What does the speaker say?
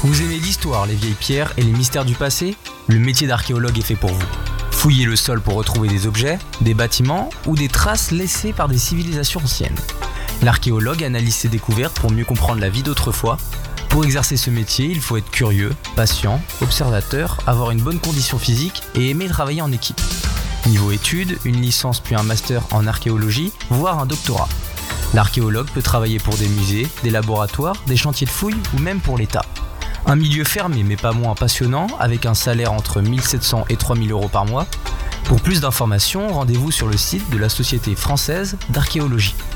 Vous aimez l'histoire, les vieilles pierres et les mystères du passé ? Le métier d'archéologue est fait pour vous. Fouillez le sol pour retrouver des objets, des bâtiments ou des traces laissées par des civilisations anciennes. L'archéologue analyse ses découvertes pour mieux comprendre la vie d'autrefois. Pour exercer ce métier, il faut être curieux, patient, observateur, avoir une bonne condition physique et aimer travailler en équipe. Niveau études, une licence puis un master en archéologie, voire un doctorat. L'archéologue peut travailler pour des musées, des laboratoires, des chantiers de fouilles ou même pour l'État. Un milieu fermé mais pas moins passionnant, avec un salaire entre 1700 et 3000 euros par mois. Pour plus d'informations, rendez-vous sur le site de la Société française d'archéologie.